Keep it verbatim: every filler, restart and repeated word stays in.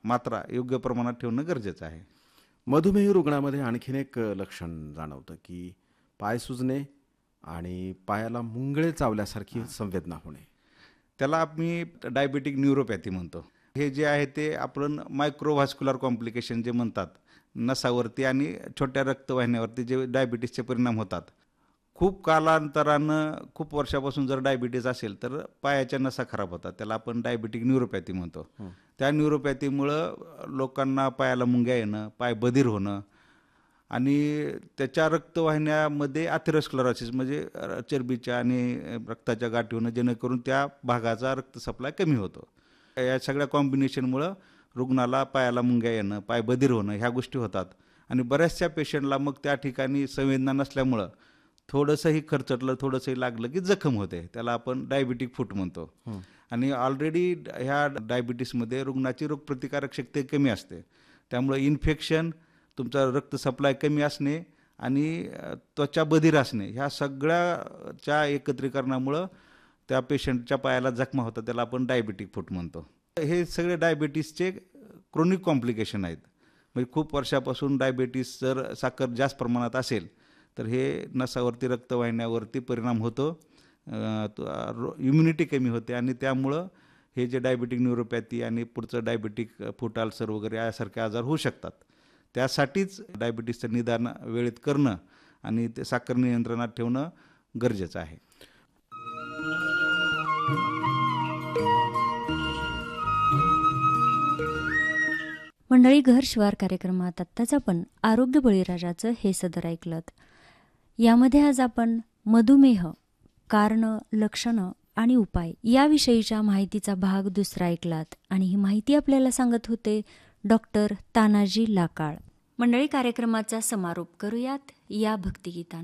मात्रा योग्य प्रमाणात ठेवणं गरजेचं आहे. मधुमेह रुग्णामध्ये आणखीन एक लक्षण जाणवतं की पाय सुजणे आणि पायाला मुंगळे चावल्यासारखी संवेदना होणे. त्याला आम्ही डायबेटिक न्यूरोपॅथी म्हणतो. हे जे आहे ते आपण मायक्रोव्हास्क्युलर कॉम्प्लिकेशन जे म्हणतात, नसावरती आणि छोट्या रक्तवाहिन्यावरती जे डायबिटीसचे परिणाम होतात. खूप कालांतरानं खूप वर्षापासून जर डायबिटीस असेल तर पायाच्या नसा खराब होतात, त्याला आपण डायबेटिक न्यूरोपॅथी म्हणतो. त्या न्यूरोपॅथीमुळं लोकांना पायाला मुंग्या येणं, पाय बधीर होणं आणि त्याच्या रक्तवाहिन्यामध्ये अथेरोस्क्लेरोसिस म्हणजे चरबीच्या आणि रक्ताच्या गाठी होणं, जेणेकरून त्या भागाचा रक्त सप्लाय कमी होतो. या सगळ्या कॉम्बिनेशनमुळं रुग्णाला पायाला मुंग्या येणं, पाय बधीर होणं ह्या गोष्टी होतात. आणि बऱ्याचशा पेशंटला मग त्या ठिकाणी संवेदना नसल्यामुळं थोडंसंही खरचटलं, थोडंसंही लागलं की जखम होते, त्याला आपण डायबिटिक फूट म्हणतो. आणि ऑलरेडी ह्या डायबिटीसमध्ये रुग्णाची रोगप्रतिकारक शक्ती कमी असते, त्यामुळे इन्फेक्शन, तुमचा रक्त सप्लाय कमी असणे आणि त्वचा बधीर असणे ह्या सगळ्याच्या एकत्रीकरणामुळं त्या पेशंटच्या पायाला जखमा होतात, त्याला आपण डायबिटिक फूट म्हणतो. हे सगळे डायबिटीसचे क्रोनिक कॉम्प्लिकेशन आहेत. म्हणजे खूप वर्षापासून डायबिटीस जर साखर जास्त प्रमाणात असेल तर हे नसावरती रक्तवाहिन्यावरती परिणाम होतो, इम्युनिटी कमी होते आणि त्यामुळं हे जे डायबिटिक न्यूरोपॅथी आणि पुढचं डायबिटिक फूट अल्सर वगैरे यासारखे आजार होऊ शकतात. त्यासाठीच डायबिटीसचं निदान वेळेत करणं आणि ते साखर नियंत्रणात ठेवणं गरजेचं आहे. मंडळी, घर श्वार कार्यक्रमात आत्ताच आपण आरोग्य बळीराजाचं हे सदर ऐकलं. यामध्ये आज आपण मधुमेह, कारणं, लक्षणं आणि उपाय याविषयीच्या माहितीचा भाग दुसरा ऐकलात आणि ही माहिती आपल्याला सांगत होते डॉक्टर तानाजी लाकाळ. मंडळी, कार्यक्रमाचा समारोप करूयात या भक्तिगीतानं.